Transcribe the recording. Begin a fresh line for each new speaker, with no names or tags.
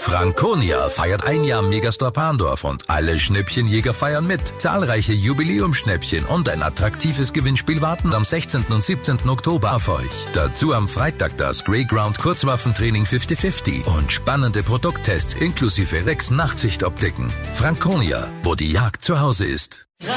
Franconia feiert 1 Jahr Megastore Parndorf und alle Schnäppchenjäger feiern mit. Zahlreiche Jubiläumsschnäppchen und ein attraktives Gewinnspiel warten am 16. und 17. Oktober auf euch. Dazu am Freitag das Greyground Kurzwaffentraining 50-50 und spannende Produkttests inklusive Rex Nachtsichtoptiken. Franconia, wo die Jagd zu Hause ist.